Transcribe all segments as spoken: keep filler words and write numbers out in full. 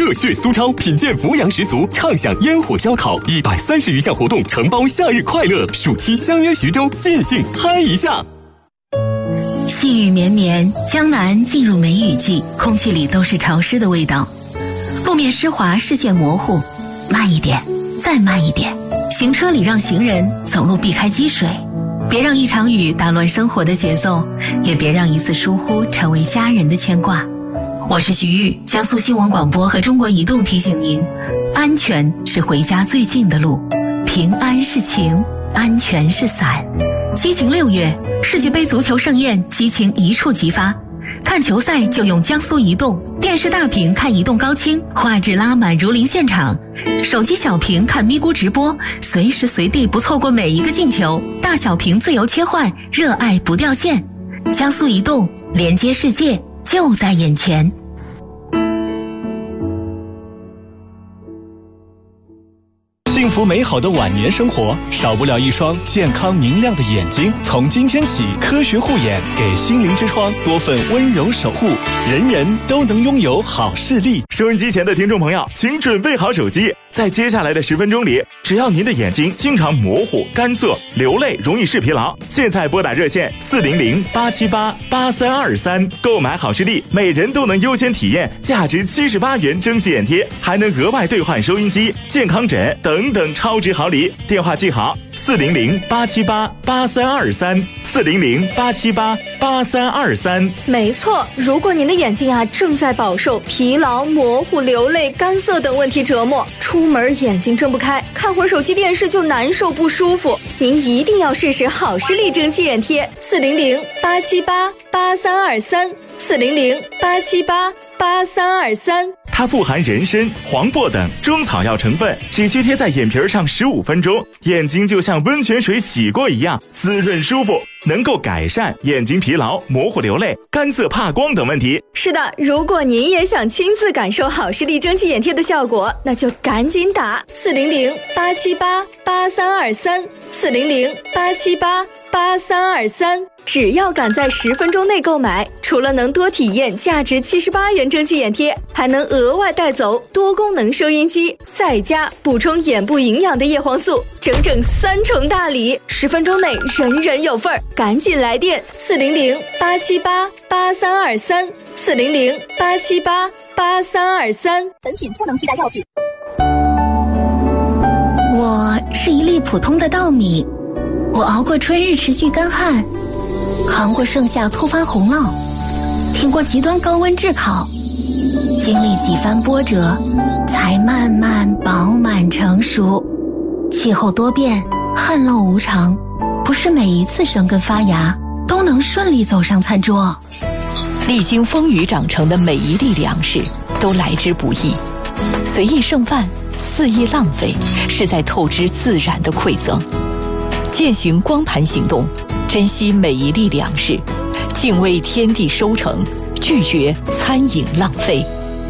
热血苏超，品鉴阜阳食俗，畅享烟火烧烤，一百三十余项活动，承包夏日快乐。暑期相约徐州，尽兴嗨一下。 细雨绵绵，江南进入梅雨季，空气里都是潮湿的味道，路面湿滑，视线模糊。慢一点，再慢一点，行车礼让行人，走路避开积水。别让一场雨打乱生活的节奏，也别让一次疏忽成为家人的牵挂。我是徐玉，江苏新闻广播和中国移动提醒您，安全是回家最近的路，平安是情，安全是伞。激情六月，世界杯足球盛宴，激情一触即发。看球赛就用江苏移动，电视大屏看移动高清，画质拉满如临现场；手机小屏看咪咕直播，随时随地不错过每一个进球。大小屏自由切换，热爱不掉线。江苏移动，连接世界就在眼前。 幸福美好的晚年生活，少不了一双健康明亮的眼睛。从今天起，科学护眼给心灵之窗多份温柔守护，人人都能拥有好视力。 收音机前的听众朋友，请准备好手机，在接下来的十分钟里，只要您的眼睛经常模糊、干涩、流泪、容易视疲劳，现在拨打热线四零零八七八八三二三，购买好视力，每人都能优先体验价值七十八元蒸汽眼贴，还能额外兑换收音机、健康枕等等超值好礼。电话记好：四零零八七八八三二三，四零零八七八八三二三。 没错，如果您的眼睛啊正在饱受疲劳、模糊、流泪、干涩等问题折磨，出门眼睛睁不开，看会手机电视就难受不舒服，您一定要试试好视力蒸汽眼贴。四零零八七八八三二三，四零零八七八八三二三。 它富含人参、黄柏等中草药成分，只需贴在眼皮上十五分钟，眼睛就像温泉水洗过一样滋润舒服，能够改善眼睛疲劳、模糊流泪、干涩怕光等问题。 是的，如果您也想亲自感受好视力蒸汽眼贴的效果，那就赶紧打四零零八七八八三二三，四零零八七八八三二三。只要赶在十分钟内购买，除了能多体验价值七十八元蒸汽眼贴，还能额外带走多功能收音机，再加补充眼部营养的叶黄素，整整三重大礼，十分钟内人人有份儿！赶紧来电四零零八七八八三二三，四零零八七八八三二三。 本品不能替代药品。 我是一粒普通的稻米，我熬过春日持续干旱，扛过盛夏突发洪涝，挺过极端高温炙烤，经历几番波折，才慢慢饱满成熟。气候多变，旱涝无常，不是每一次生根发芽都能顺利走上餐桌。 历经风雨长成的每一粒粮食都来之不易，随意剩饭、肆意浪费，是在透支自然的馈赠。践行光盘行动，珍惜每一粒粮食，敬畏天地收成，拒绝餐饮浪费。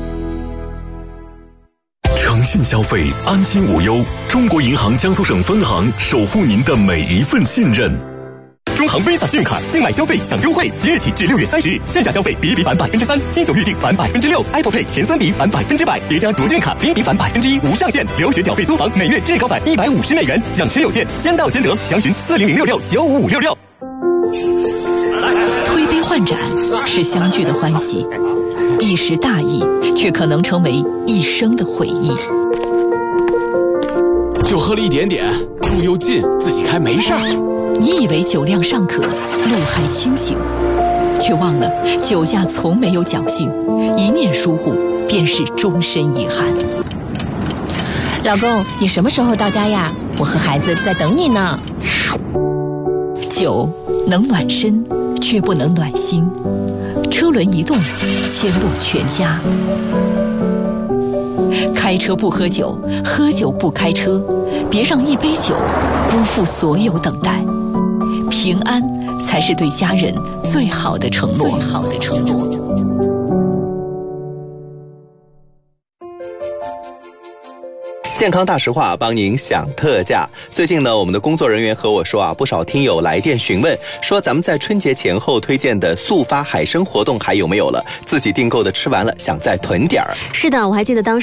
诚信消费，安心无忧。中国银行江苏省分行守护您的每一份信任。中行 Visa 信用卡竞买消费享优惠，即日起至六月三十日，线下消费比一比返百分之三，金九预订返百分之六 ，Apple Pay 前三笔返百分之百，叠加逐渐卡第一笔返百分之一，无上限。留学缴费租房每月至高返一百五十美元，奖池有限，先到先得。详询四零零六六九五五六六。 推杯换盏是相聚的欢喜，一时大意却可能成为一生的回忆。 就喝了一点点，路又近，自己开没事儿。 你以为酒量尚可，路还清醒，却忘了酒驾从没有侥幸，一念疏忽便是终身遗憾。 老公，你什么时候到家呀？我和孩子在等你呢。 酒能暖身，却不能暖心。车轮一动，牵动全家。开车不喝酒，喝酒不开车，别让一杯酒辜负所有等待。平安才是对家人最好的承诺。最好的承诺。 健康大实话帮您享特价。最近呢，我们的工作人员和我说啊，不少听友来电询问，说咱们在春节前后推荐的速发海参活动还有没有了？自己订购的吃完了，想再囤点儿。 是的，我还记得当时